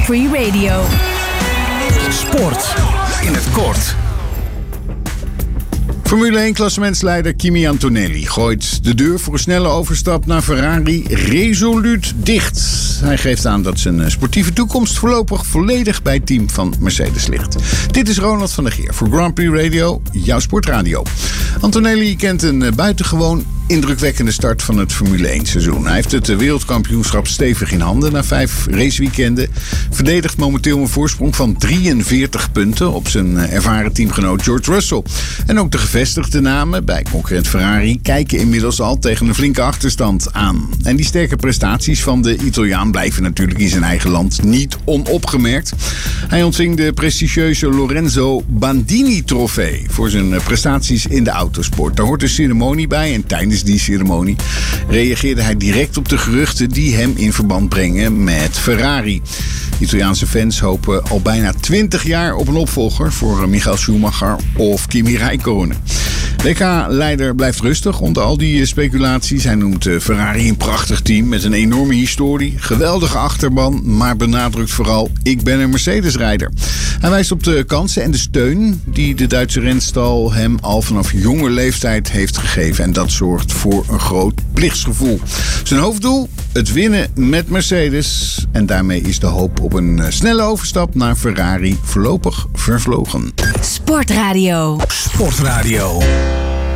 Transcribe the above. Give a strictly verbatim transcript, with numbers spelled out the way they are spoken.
Grand Prix Radio. Sport in het kort. Formule één-klassementsleider Kimi Antonelli gooit de deur voor een snelle overstap naar Ferrari resoluut dicht. Hij geeft aan dat zijn sportieve toekomst voorlopig volledig bij het team van Mercedes ligt. Dit is Ronald van der Geer voor Grand Prix Radio, jouw sportradio. Antonelli kent een buitengewoon indrukwekkende start van het Formule één-seizoen. Hij heeft het wereldkampioenschap stevig in handen na vijf raceweekenden. Verdedigt momenteel een voorsprong van drieënveertig punten op zijn ervaren teamgenoot George Russell. En ook de gevestigde namen bij concurrent Ferrari kijken inmiddels al tegen een flinke achterstand aan. En die sterke prestaties van de Italiaan blijven natuurlijk in zijn eigen land niet onopgemerkt. Hij ontving de prestigieuze Lorenzo Bandini-trofee voor zijn prestaties in de autosport. Daar hoort een ceremonie bij en tijdens die ceremonie reageerde hij direct op de geruchten die hem in verband brengen met Ferrari. Italiaanse fans hopen al bijna twintig jaar op een opvolger voor Michael Schumacher of Kimi Räikkönen. W K-leider blijft rustig onder al die speculaties. Hij noemt Ferrari een prachtig team met een enorme historie, geweldige achterban, maar benadrukt vooral: ik ben een Mercedes-rijder. Hij wijst op de kansen en de steun die de Duitse renstal hem al vanaf jonge leeftijd heeft gegeven. En dat zorgt voor een groot plichtsgevoel. Zijn hoofddoel? Het winnen met Mercedes. En daarmee is de hoop op een snelle overstap naar Ferrari voorlopig vervlogen. Sportradio. Sportradio.